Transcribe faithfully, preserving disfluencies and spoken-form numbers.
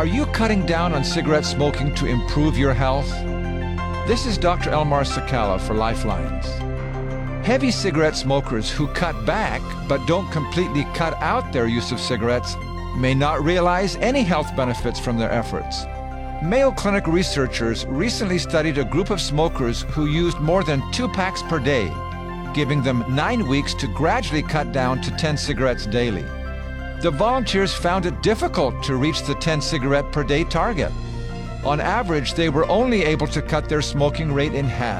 Are you cutting down on cigarette smoking to improve your health? This is Doctor Elmar Sakala for Lifelines. Heavy cigarette smokers who cut back but don't completely cut out their use of cigarettes may not realize any health benefits from their efforts. Mayo Clinic researchers recently studied a group of smokers who used more than two packs per day, giving them nine weeks to gradually cut down to ten cigarettes daily. The volunteers found it difficult to reach the ten cigarette per day target. On average, they were only able to cut their smoking rate in half.